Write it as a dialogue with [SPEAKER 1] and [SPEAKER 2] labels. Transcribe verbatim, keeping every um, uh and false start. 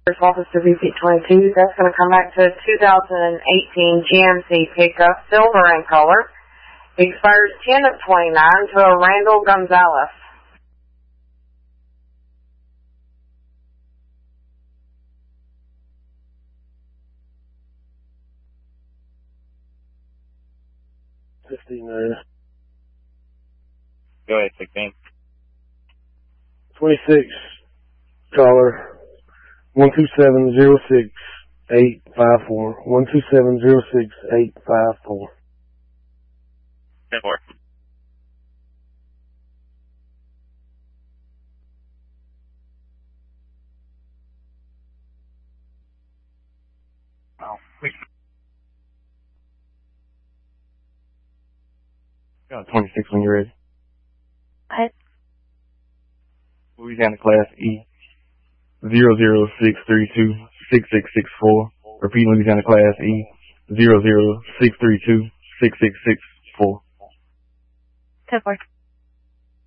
[SPEAKER 1] Office to V P twenty-two. That's going to come back to a two thousand eighteen G M C pickup, silver in color. Expires ten of twenty-nine to a Randall Gonzalez.
[SPEAKER 2] Fifteen there.
[SPEAKER 3] Go ahead, sixteen.
[SPEAKER 2] Twenty-six. Caller. One two seven zero six eight five four. One two seven zero six eight five four.
[SPEAKER 3] ten four. Oh, wait.
[SPEAKER 2] Got twenty-six when you're ready.
[SPEAKER 1] What?
[SPEAKER 2] Louisiana Class E. Zero zero six three two six six six four. Repeat, Louisiana Class E. Zero zero six three two six six six four.
[SPEAKER 1] ten four.